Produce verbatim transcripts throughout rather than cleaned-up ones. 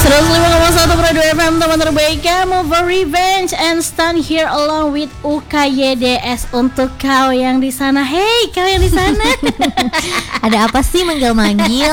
seratus lima koma satu Pro dua F M, teman terbaik kamu, for revenge and stand here along with U K Y D S untuk kau yang di sana. Hey, kau yang di sana. Ada apa sih manggil-manggil?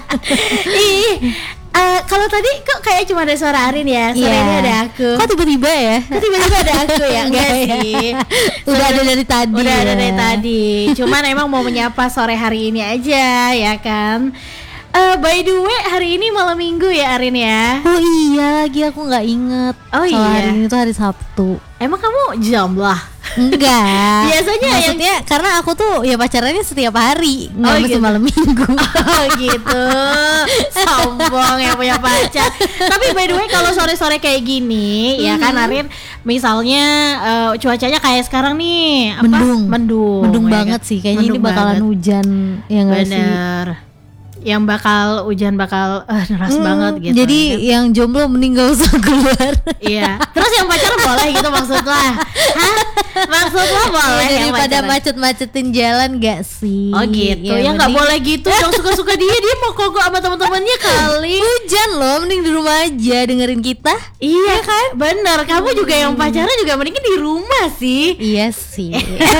Ih, uh, kalau tadi kok kayak cuma ada suara Arin ya. Sore yeah. ini ada aku. Kok tiba-tiba ya? Kok tiba-tiba ada aku ya? Enggak sih. Udah ada dari tadi. Udah ya. ada dari tadi. Cuman emang mau menyapa sore hari ini aja, ya kan? Uh, by the way, hari ini malam minggu ya Arin ya. Oh iya, lagi aku nggak inget. Oh Soal iya. hari ini tuh hari Sabtu. Emang kamu jomblo? Enggak. Biasanya maksudnya yang... karena aku tuh ya pacarannya setiap hari, nggak oh, mesti gitu. malam minggu. Oh gitu. Sombong yang punya pacar. Tapi by the way kalau sore-sore kayak gini, hmm. ya kan Arin, misalnya uh, cuacanya kayak sekarang nih, apa? Mendung. Mendung. Mendung ya banget kan? sih. Kayaknya Mendung ini bakalan banget. hujan ya nggak sih? Bener. Yang bakal hujan bakal uh, deras hmm, banget gitu. Jadi ya. Yang jomblo mending gak usah keluar. Iya. Terus yang pacaran boleh gitu maksudnya? Hah? Maksudnya boleh ya, yang daripada pacaran? macet-macetin jalan gak sih? Oh gitu. Ya, ya nggak mending... boleh gitu. Dong suka-suka dia dia mau kogok sama teman-temannya kali. Hujan loh, mending di rumah aja dengerin kita. Iya kan? Bener. Kamu juga yang pacaran juga mending di rumah sih. Iya sih.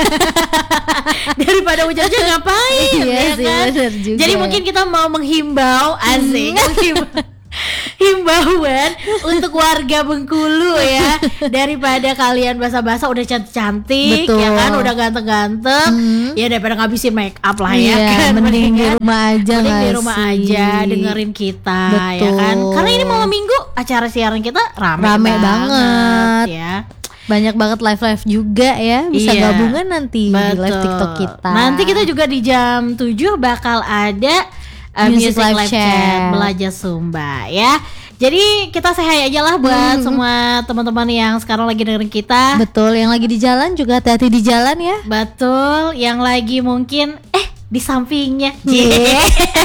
Daripada hujan-hujan ngapain? Iya ya sih, kan? bener juga. Jadi mungkin kita mau menghimbau asik menghimbau himbauan untuk warga Bengkulu ya, daripada kalian basa-basa udah cantik-cantik. Betul. Ya kan, udah ganteng-ganteng, hmm. ya daripada ngabisin make up lah iya, ya kan, mending di rumah aja, mending di rumah sih? aja dengerin kita. Betul. Ya kan, karena ini malam minggu acara siaran kita rame, rame banget, banget ya. Banyak banget live-live juga ya. Bisa iya. gabungan nanti. Betul. Di live TikTok kita. Nanti kita juga di jam tujuh bakal ada uh, Music, Music Live, Live Chat, Chat Belajar Sumba ya. Jadi kita say hi aja lah buat hmm. semua teman-teman yang sekarang lagi dengerin kita. Betul, yang lagi di jalan juga hati-hati di jalan ya. Betul, yang lagi mungkin eh di sampingnya. Yeah.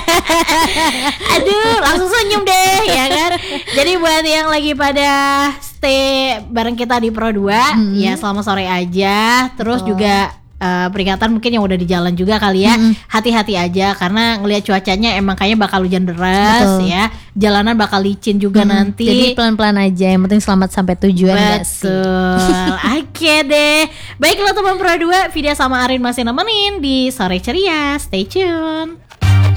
Aduh, langsung senyum deh ya kan. Jadi buat yang lagi pada stay bareng kita di Pro dua, hmm. ya selama sore aja. Terus oh. juga uh, peringatan mungkin yang udah di jalan juga kali ya. Hmm. Hati-hati aja karena ngelihat cuacanya emang kayaknya bakal hujan deras. Betul. Ya. Jalanan bakal licin juga hmm. nanti. Jadi pelan-pelan aja, yang penting selamat sampai tujuan. Betul. Oke deh. Baiklah teman Pro dua, Vidya sama Arin masih nemenin di Sore Ceria. Stay tune.